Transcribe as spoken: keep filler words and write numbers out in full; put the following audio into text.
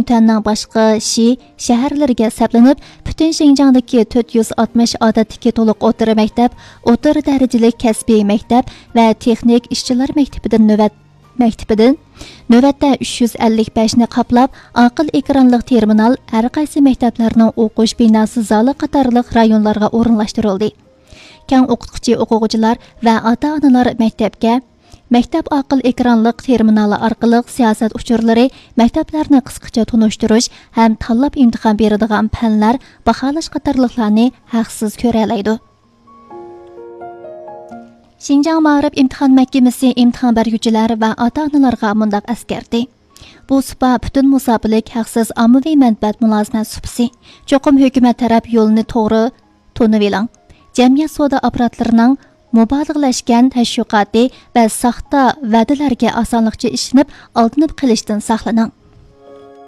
Xinjiang boshqa Xi shaharlariga saplanib, butun Xinjiangdagi to'rt yuz oltmish odatdagi to'liq o'rta maktab, o'rta darajali kasbiy maktab va texnik ishchilar maktabidan navbat maktabidan navbatda uch yuz ellik besh ni qaplab, aql ekranli terminal har qaysi maktablarning o'qish binosi zali qatorliq rayonlarga o'rinlashtirildi. Keng o'qituvchi o'quvchilar va ota-onalar maktabga maktab aql ekranliq terminali orqali siyosat uchurlari, maktablarni qisqacha tunishtirish ham tanlab imtihon beradigan fanlar, baholash qatorliqlarni haqsiz ko'ra oladi. Xinjiang Ma'rif imtihon mahkamasi imtihon beruvchilar va ota-onalarga mundaq askardi. Bu supa butun musofilik haqsiz ommaviy manfaat mulozimat supasi. Cho'qim hukumat taraf yo'lini to'g'ri to'nib eling. Jamiyat savdo aparatlarining mubolag'alashgan tashviqoti va saxta va'dalarga osonlikcha ishlanib, aldanib qilishdan saqlaning.